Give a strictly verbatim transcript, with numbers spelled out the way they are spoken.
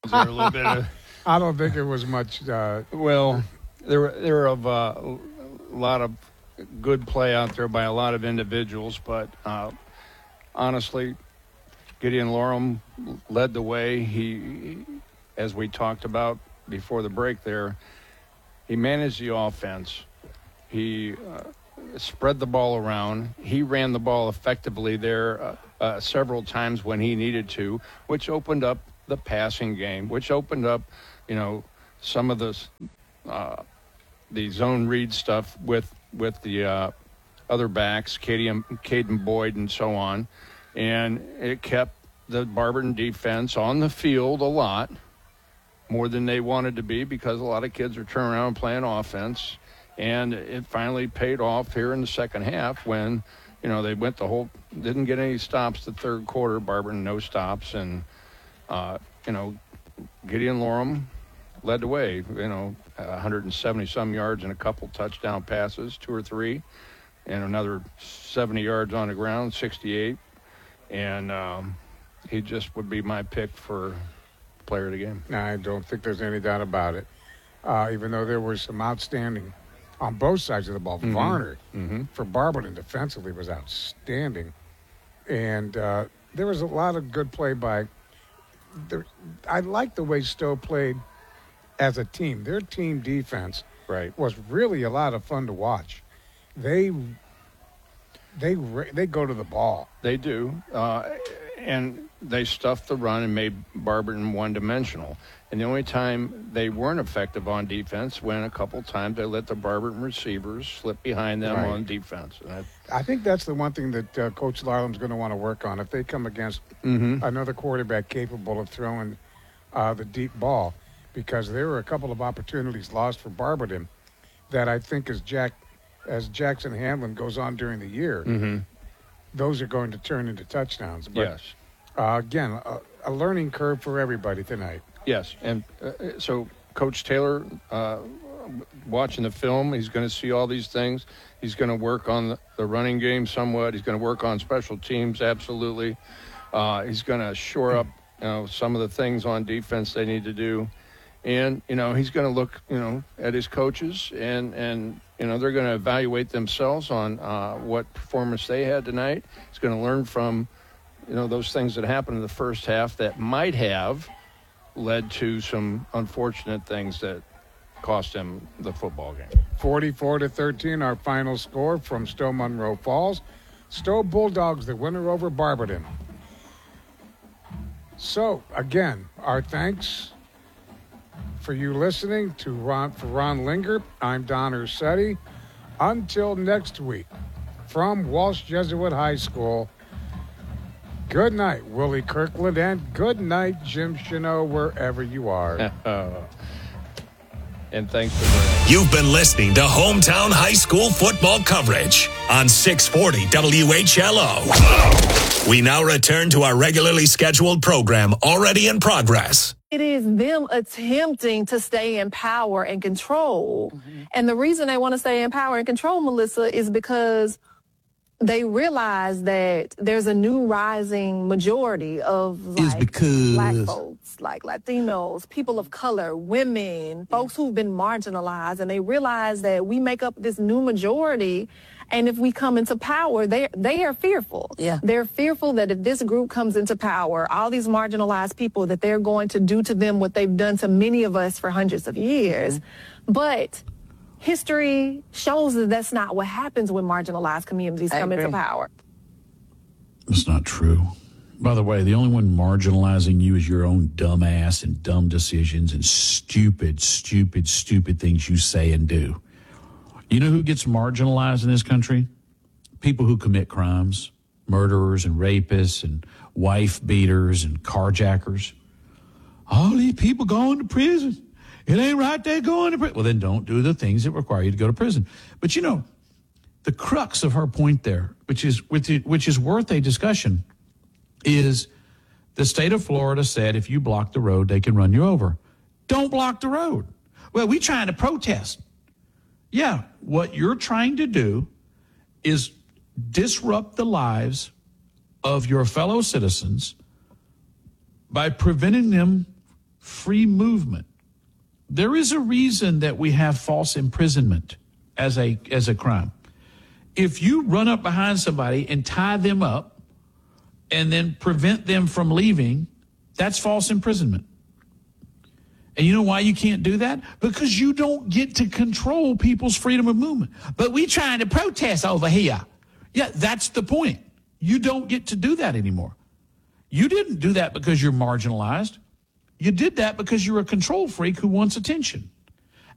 there a little bit of, I don't think it was much. Uh, well, there were there were of, uh, a lot of good play out there by a lot of individuals, but uh, honestly, Gideon Lorem led the way. He, as we talked about before the break there, he managed the offense. He uh, spread the ball around. He ran the ball effectively there uh, uh, several times when he needed to, which opened up the passing game, which opened up, you know, some of the uh, the zone read stuff with with the uh, other backs, Caden, Caden Boyd and so on, and it kept the Barberton defense on the field a lot, more than they wanted to be, because a lot of kids are turning around and playing offense. And it finally paid off here in the second half when, you know, they went the whole, didn't get any stops the third quarter, Barberton no stops. And, uh, you know, Gideon Lorem led the way, you know, one hundred seventy some yards and a couple touchdown passes, two or three, and another seventy yards on the ground, sixty-eight. And um, he just would be my pick for player of the game. I don't think there's any doubt about it. Uh, even though there was some outstanding on both sides of the ball. Mm-hmm. Varner mm-hmm. for Barberton defensively was outstanding. And uh, there was a lot of good play by the, I like the way Stowe played as a team. Their team defense right. was really a lot of fun to watch. They they they go to the ball. They do. Uh, and they stuffed the run and made Barberton one-dimensional. And the only time they weren't effective on defense, when a couple times they let the Barberton receivers slip behind them right. on defense. And I think that's the one thing that uh, Coach Larlam's going to want to work on. If they come against mm-hmm. another quarterback capable of throwing uh, the deep ball, because there were a couple of opportunities lost for Barberton that I think as Jack, as Jackson Hamlin goes on during the year, mm-hmm. those are going to turn into touchdowns. But, yes. Uh, again, a, a learning curve for everybody tonight. Yes, and uh, so Coach Taylor, uh, watching the film, he's going to see all these things. He's going to work on the, the running game somewhat. He's going to work on special teams, absolutely. Uh, he's going to shore up, you know, some of the things on defense they need to do. And, you know, he's going to look, you know, at his coaches, and, and you know, they're going to evaluate themselves on uh, what performance they had tonight. He's going to learn from, you know, those things that happened in the first half that might have led to some unfortunate things that cost him the football game. forty-four to thirteen, our final score from Stowe Munroe Falls. Stowe Bulldogs, the winner over Barberton. So, again, our thanks for you listening to Ron, for Ron Linger. I'm Don Ursetti. Until next week, from Walsh Jesuit High School, good night, Willie Kirkland, and good night, Jim Cheneau, wherever you are. And thanks for that. You've been listening to Hometown High School football coverage on six forty W H L O. We now return to our regularly scheduled program, already in progress. It is them attempting to stay in power and control. Mm-hmm. And the reason they want to stay in power and control, Melissa, is because they realize that there's a new rising majority of like because... black folks, like Latinos, people of color, women, folks who've been marginalized, and they realize that we make up this new majority, and if we come into power, they they are fearful. Yeah. They're fearful that if this group comes into power, all these marginalized people, that they're going to do to them what they've done to many of us for hundreds of years. Mm-hmm. But history shows that that's not what happens when marginalized communities I come agree. into power. That's not true. By the way, the only one marginalizing you is your own dumb ass and dumb decisions and stupid, stupid, stupid things you say and do. You know who gets marginalized in this country? People who commit crimes, murderers and rapists and wife beaters and carjackers. All these people going to prison. It ain't right they're going to prison. Well, then don't do the things that require you to go to prison. But, you know, the crux of her point there, which is which is worth a discussion, is the state of Florida said if you block the road, they can run you over. Don't block the road. Well, we trying to protest. Yeah, what you're trying to do is disrupt the lives of your fellow citizens by preventing them free movement. There is a reason that we have false imprisonment as a as a crime. If you run up behind somebody and tie them up and then prevent them from leaving, that's false imprisonment. And you know why you can't do that? Because you don't get to control people's freedom of movement. But we trying to protest over here. Yeah, that's the point. You don't get to do that anymore. You didn't do that because you're marginalized. You did that because you're a control freak who wants attention.